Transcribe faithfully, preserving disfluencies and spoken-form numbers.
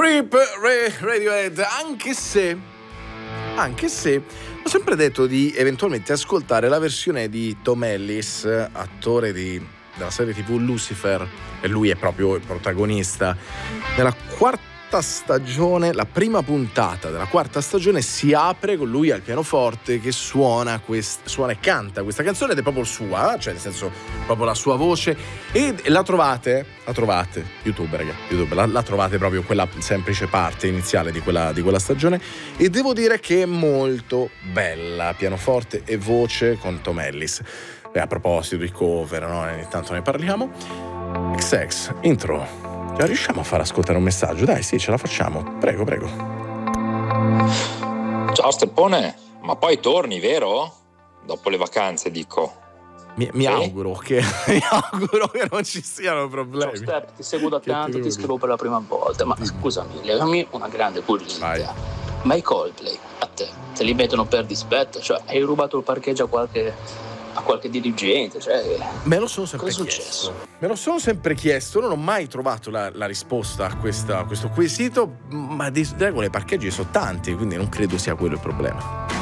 Creep, Re, Radiohead, anche se, anche se ho sempre detto di eventualmente ascoltare la versione di Tom Ellis, attore di, della serie tivù Lucifer, e lui è proprio il protagonista. Nella quarta stagione, la prima puntata della quarta stagione si apre con lui al pianoforte che suona, quest, suona e canta questa canzone ed è proprio sua, cioè nel senso proprio la sua voce, e la trovate, la trovate, YouTube raga, YouTube, la, la trovate proprio quella semplice parte iniziale di quella, di quella stagione, e devo dire che è molto bella, pianoforte e voce con Tom Ellis. E a proposito di cover, no? Ogni tanto ne parliamo. X X, intro. La riusciamo a far ascoltare un messaggio? Dai, sì, ce la facciamo. Prego, prego. Ciao Steppone, ma poi torni, vero? Dopo le vacanze, dico. Mi, mi sì? auguro che mi auguro che non ci siano problemi. Ciao Step, ti seguo da tanto, ti scrivo per la prima volta, ma scusami, levami una grande curiosità. Ma i Coldplay, a te, te li mettono per dispetto? Cioè, hai rubato il parcheggio a qualche... a qualche dirigente, cioè me lo sono sempre cosa è chiesto. successo? Me lo sono sempre chiesto, non ho mai trovato la, la risposta a, questa, a questo quesito, ma di regole i parcheggi sono tanti, quindi non credo sia quello il problema.